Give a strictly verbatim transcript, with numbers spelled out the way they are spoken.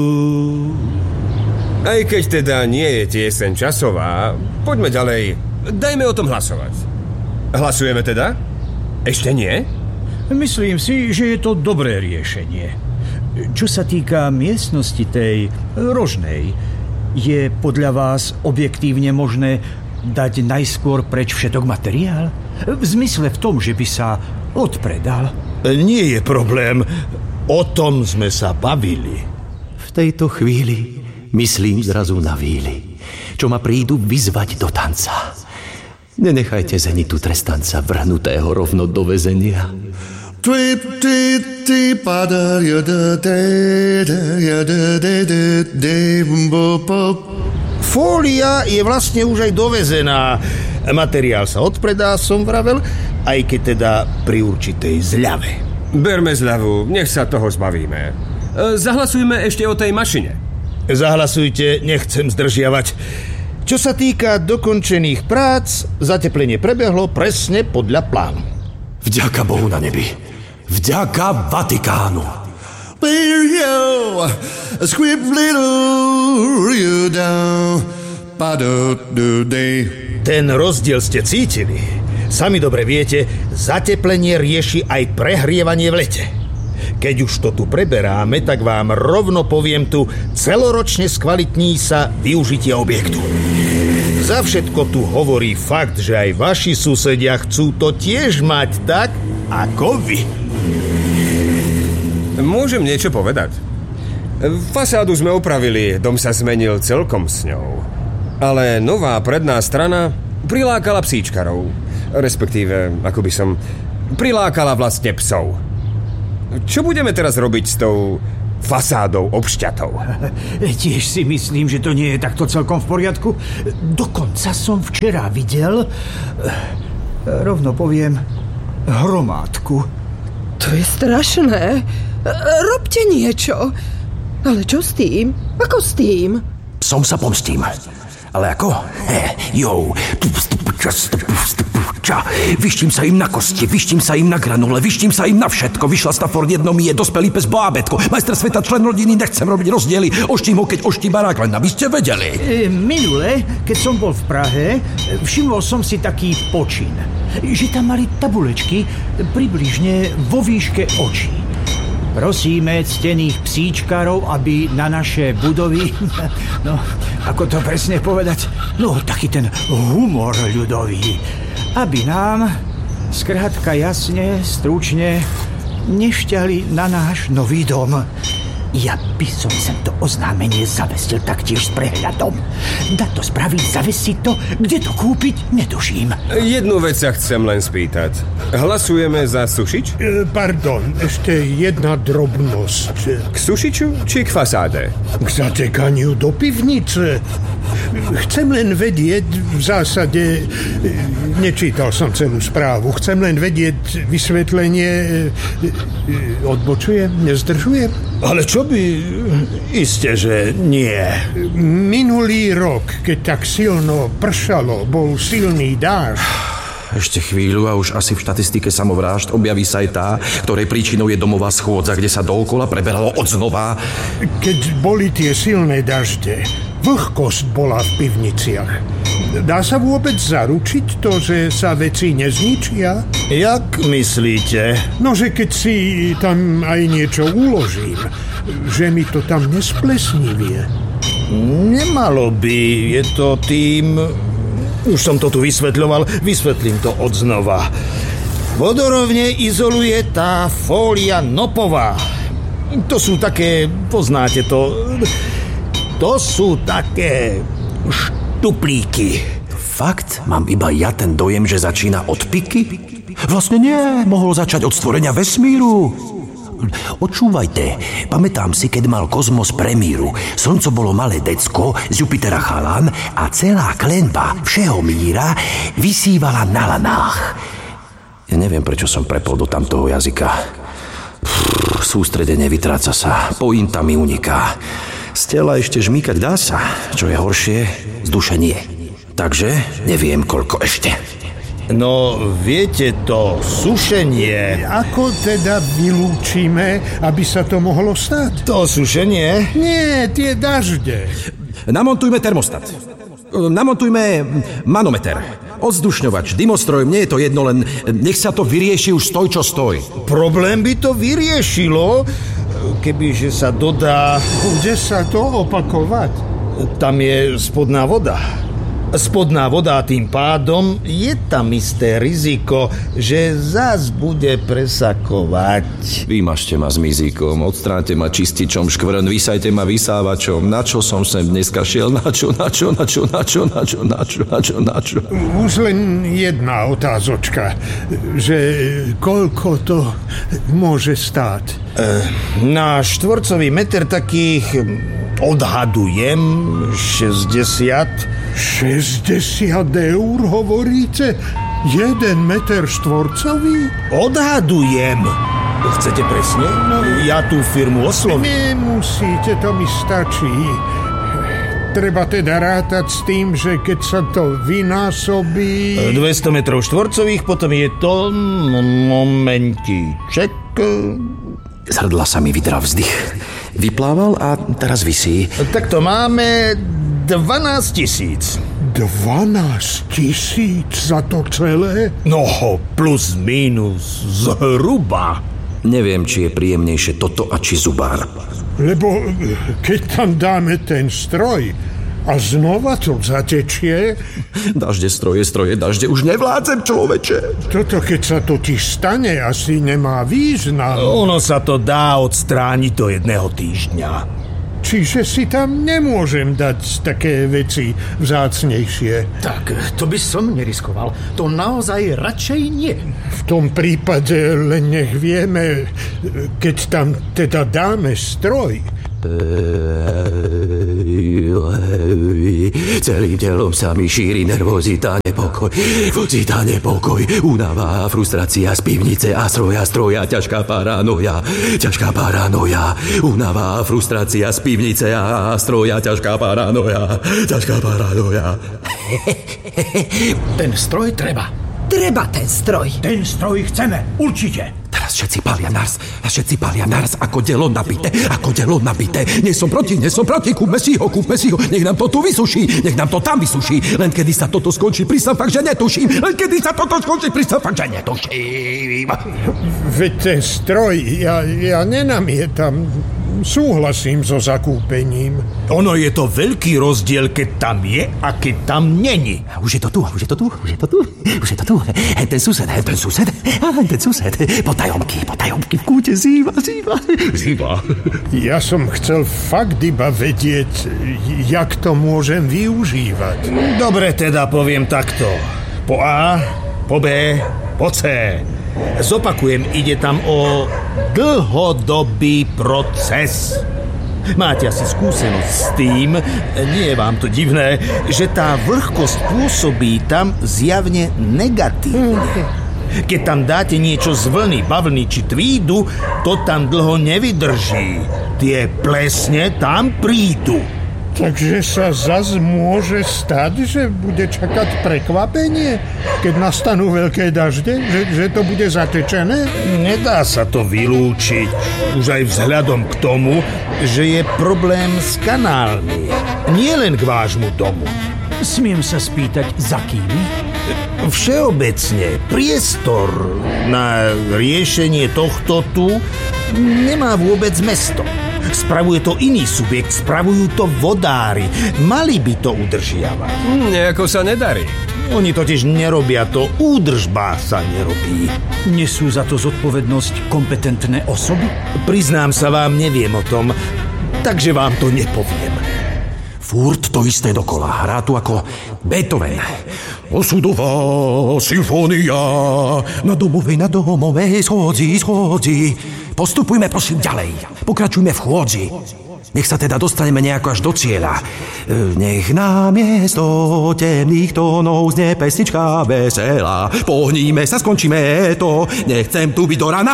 Aj keď teda nie je tieseň časová, poďme ďalej. Dajme o tom hlasovať. Hlasujeme teda? Ešte nie? Myslím si, že je to dobré riešenie. Čo sa týka miestnosti tej rožnej, je podľa vás objektívne možné dať najskôr preč všetok materiál? V zmysle v tom, že by sa odpredal? Nie je problém. O tom sme sa bavili. V tejto chvíli myslím zrazu na víly, čo ma prídu vyzvať do tanca. Nenechajte zenitu trestanca vrhnutého rovno do väzenia. Fólia je vlastne už aj dovezená. Materiál sa odpredá, som vravel, aj keď teda pri určitej zľave. Berme zľavu, nech sa toho zbavíme. Zahlasujme ešte o tej mašine. Zahlasujte, nechcem zdržiavať. Čo sa týka dokončených prác, zateplenie prebehlo presne podľa plánu. Vďaka Bohu na nebi. Vďaka Vatikánu. Ten rozdiel ste cítili. Sami dobre viete, zateplenie rieši aj prehrievanie v lete. Keď už to tu preberáme, tak vám rovno poviem tu, celoročne skvalitní sa využitie objektu. Za všetko tu hovorí fakt, že aj vaši susedia chcú to tiež mať tak, ako vy. Môžem niečo povedať? Fasádu sme upravili, dom sa zmenil celkom s ňou. Ale nová predná strana prilákala psíčkarov. Respektíve, ako by som, prilákala vlastne psov. Čo budeme teraz robiť s tou fasádou obšťatou? Tiež si myslím, že to nie je takto celkom v poriadku. Dokonca som včera videl, rovno poviem, hromádku. To je strašné. Robte niečo. Ale čo s tým? Ako s tým? Psom sa pomstím. Ale ako? He, jo. Vyštím sa im na kosti, vyštím sa im na granule, vyštím sa im na všetko. Vyšla Stafford jedno mi je dospelý pes bábätko. Majster sveta, člen rodiny, nechcem robiť rozdiely. Oštím ho, keď oští barák, len aby ste vedeli. E, minule, keď som bol v Prahe, všimol som si taký počin. Že tam mali tabulečky približne vo výške očí. Prosíme ctených psíčkarov, aby na naše budovy, no, ako to presne povedať, no, taký ten humor ľudový, aby nám, skrátka jasne, stručne, nešťali na náš nový dom. Ja by som sem to oznámenie zavestil taktiež s prehľadom. Dá to spraviť, zavesiť to, kde to kúpiť, netuším. Jednu vec sa chcem len spýtať. Hlasujeme za sušič? E, pardon, ešte jedna drobnosť. K sušiču či k fasáde? K zatekaniu do pivnice. Chcem len vedieť, v zásade, nečítal som celú správu, chcem len vedieť vysvetlenie, odbočujem, nezdržujem? Ale čo by... Isté, že nie. Minulý rok, keď tak silno pršalo, bol silný dážď. Ešte chvíľu a už asi v štatistike samovrážd objaví sa aj tá, ktorej príčinou je domová schôdza, kde sa dookola preberalo odznova. Keď boli tie silné dažde, vlhkosť bola v pivniciach. Dá sa vôbec zaručiť to, že sa veci nezničia? Jak myslíte? No, že keď si tam aj niečo uložím, že mi to tam nesplesnivie. Nemalo by, je to tým... Už som to tu vysvetľoval, vysvetlím to odznova. Vodorovne izoluje tá fólia nopová. To sú také, poznáte to, to sú také štuplíky. Fakt? Mám iba ja ten dojem, že začína od piky? Vlastne nie, mohol začať od stvorenia vesmíru. Očúvajte, pamätám si, keď mal kozmos premíru. Slnco bolo malé decko, z Jupitera chalan a celá klenba všeho míra vysívala na lanách. Ja neviem, prečo som prepol do tamtoho jazyka. Pff, sústredenie vytráca sa, pointa mi uniká. Z tela ešte žmýkať dá sa, čo je horšie, z duše nie. Takže neviem, koľko ešte. No, viete to, sušenie. Ako teda vylúčime, aby sa to mohlo stať? To sušenie? Nie, tie dažde. Namontujme termostat. Namontujme manometer. Odzdušňovač, dymostroj, mne je to jedno, len nech sa to vyrieši už stoj, čo stoj. Problém by to vyriešilo, kebyže sa dodá... Bude sa to opakovať? Tam je spodná voda. Spodná voda a tým pádom je tam isté riziko, že zás bude presakovať. Vymažte ma s mizíkom, odstráňte ma čističom škvrn, vysajte ma vysávačom. Na čo som sem dneska šiel? Na čo, na čo, na čo, na čo, na čo, na čo, na čo, na čo? Už len jedna otázočka, že koľko to môže stáť? Na štvorcový meter takých odhadujem šesťdesiat. šesťdesiat eur, hovoríte? Jeden meter štvorcový? Odhadujem. Chcete presne? No, ja tú firmu oslovím. Nemusíte, to mi stačí. Treba teda rátať s tým, že keď sa to vynásobí... dvesto metrov štvorcových, potom je to... Momentíček... Z hrdla sa mi vydral vzdych. Vyplával a teraz visí. Tak to máme dvanásť tisíc. dvanásť tisíc za to celé? No, plus minus zhruba. Neviem, či je príjemnejšie toto a či zubár. Lebo keď tam dáme ten stroj a znova to zatečie... Dažde, stroje, stroje, dažde, už nevládzem, človeče. Toto, keď sa totiž stane, asi nemá význam. Ono sa to dá odstrániť do jedného týždňa. Čiže si tam nemôžem dať také veci vzácnejšie. Tak, to by som neriskoval. To naozaj radšej nie. V tom prípade len nech vieme, keď tam teda dáme stroj. Celým telom sa mi šíri nervozita, nepokoj, vocita, nepokoj, únava, frustrácia z pivnice a stroja, stroja, ťažká paranoja, ťažká paranoja, únava, frustrácia z pivnice a stroja, ťažká paranoja, ťažká paranoja. Ten stroj treba. Treba ten stroj. Ten stroj chceme, určite. Teraz všetci palia nars, a všetci palia nars, ako delo nabité, ako delo nabité. Nie som proti, nie som proti, kúpme si ho, kúpme si ho, nech nám to tu vysuší, nech nám to tam vysuší. Len kedy sa toto skončí, prísam fakt, že netuším. Len kedy sa toto skončí, prísam fakt, že netuším. Veď ten stroj, ja, ja nenamietam, súhlasím so zakúpením. Ono je to veľký rozdiel, keď tam je a keď tam není. Už je to tu, už je to tu, už je to tu, už je to tu. Hen ten sused, hen ten sused, hen ten sused. Potajomky, potajomky v kúte, zýva, zýva, zýva. Ja som chcel fakt iba vedieť, jak to môžem využívať. Dobre, teda poviem takto. Po A, po B, po C. Zopakujem, ide tam o dlhodobý proces. Máte asi skúsenosť s tým, nie je vám to divné, že tá vlhkosť pôsobí tam zjavne negatívne. Keď tam dáte niečo z vlny, bavlny či tvídu, to tam dlho nevydrží. Tie plesne tam prídu. Takže sa zas môže stať, že bude čakať prekvapenie, keď nastanú veľké dažde, že, že to bude zatečené? Nedá sa to vylúčiť, už aj vzhľadom k tomu, že je problém s kanálmi. Nie len k vášmu domu. Smiem sa spýtať, za kým? Všeobecne priestor na riešenie tohto tu nemá vôbec mesto. Spravuje to iný subjekt, spravujú to vodári. Mali by to udržiavať. Nejako sa nedarí. Oni totiž nerobia to, údržba sa nerobí. Nesú za to zodpovednosť kompetentné osoby? Priznám sa vám, neviem o tom, takže vám to nepoviem. Furt to isté dokola, hrá tu ako Beethoven. Osudová symfónia na domovej, na domovej schodzi, schodzi. Postupujme prosím ďalej, pokračujme v chôdzi. Nech sa teda dostaneme nejako až do cieľa. Nech na miesto temných tónov znie pesnička veselá. Pohníme sa, skončíme to, nechcem tu byť do rana.